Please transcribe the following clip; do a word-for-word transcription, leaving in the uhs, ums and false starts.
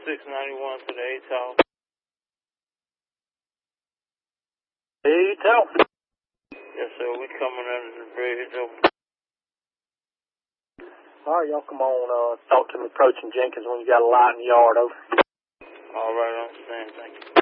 six ninety-one to the A T O. A T O? Yes, sir. We coming under the bridge. Over. All right, y'all come on. Uh, talk to me approaching Jenkins when you got a light in the yard. Over. All right, I understand. Thank you.